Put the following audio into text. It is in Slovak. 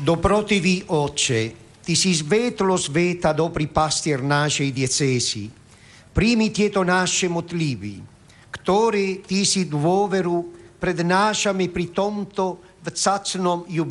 Dobrotivý Otče, Ty si svetlo sveta, dobrý pastier našej diecézy. Príjmi tieto naše modlitby, ktoré Ty si dôveru prednášame pri tomto vzácnom jubileu.